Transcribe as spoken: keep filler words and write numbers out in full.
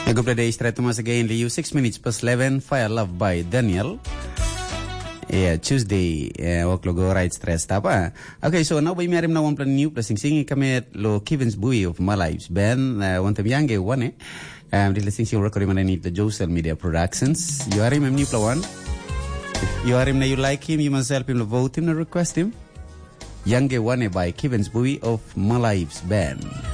A good day, straight to us again. Liu six minutes past eleven. Fire Love by Daniel. Yeah, Tuesday. Yeah, walk logo right stress apa. Okay, so now we merim na one plan new plus sing sing kami lo Kevin's Buoy of My Lives Ben uh, one time yang one eh. Um, the sing sing record man need the Josel Media Productions. You are him new plan one. You are him na you like him. You must help him to vote him to request him. Yang one by Kevin's Buoy of My Lives Ben.